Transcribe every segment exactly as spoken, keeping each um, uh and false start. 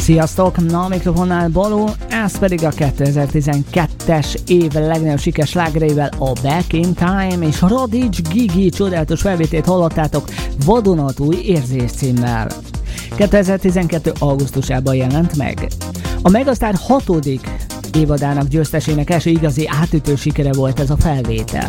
Sziasztok! Na, a mikrofonnál Baló, ez pedig a kétezer-tizenkettes év legnagyobb sikeres slágereivel a Back in Time és Radics Gigi csodálatos felvételt hallottátok Vadonatúj érzés címmel. kétezer-tizenkettő augusztusában jelent meg. A Megasztár hatodik évadának győztesének első igazi átütő sikere volt ez a felvétel.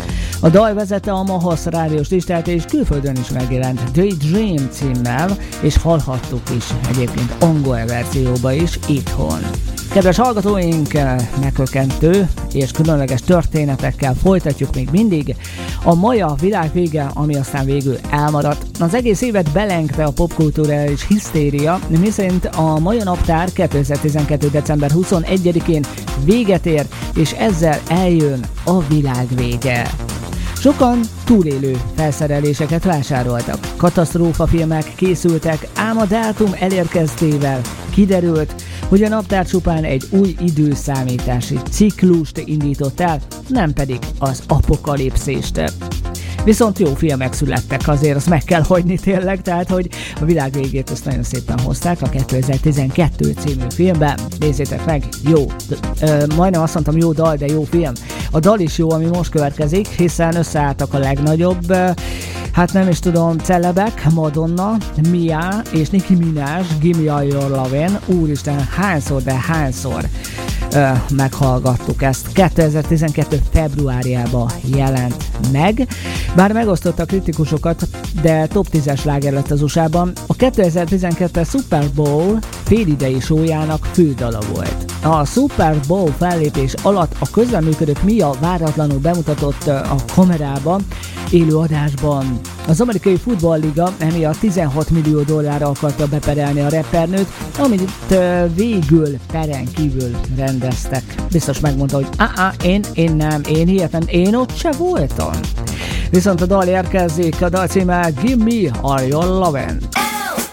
A dal vezette a Mahasz rádiós listát, és külföldön is megjelent Daydream címmel, és hallhattuk is egyébként angol verzióba is itthon. Kedves hallgatóink, meghökkentő és különleges történetekkel folytatjuk még mindig. A maja világ vége, ami aztán végül elmaradt. Az egész évet belengte a popkulturális hisztéria, miszerint a maja naptár kétezer-tizenkettő. december huszonegyedikén véget ér, és ezzel eljön a világ vége. Sokan túlélő felszereléseket vásároltak, katasztrófafilmek készültek, ám a dátum elérkeztével kiderült, hogy a naptár csupán egy új időszámítási ciklust indított el, nem pedig az apokalipszist. Viszont jó filmek születtek, azért azt meg kell hagyni tényleg, tehát hogy a világ végét ezt nagyon szépen hozták a kétezer-tizenkettő című filmben. Nézzétek meg, jó, ö, majdnem azt mondtam jó dal, de jó film. A dal is jó, ami most következik, hiszen összeálltak a legnagyobb, ö, hát nem is tudom, celebek, Madonna, Mia és Nicki Minaj, Gimme Your Lovin', úristen, hányszor, de hányszor ö, meghallgattuk ezt. kétezer-tizenkettő februárjában jelent meg, bár megosztotta a kritikusokat, de top tízes sláger lett az u es á-ban. A kétezer-tizenkettes Super Bowl félidei showjának fődala volt. A Super Bowl fellépés alatt a közreműködők Mia váratlanul bemutatott a kamerában, élő adásban. Az amerikai futballliga emiatt tizenhat millió dollárra akarta beperelni a rappernőt, amit uh, végül peren kívül rendeztek. Biztos megmondta, hogy á, én, én nem, én hihetem, én ott se voltam. Viszont a dal érkezik, a dal címe Gimme Your Lovin'.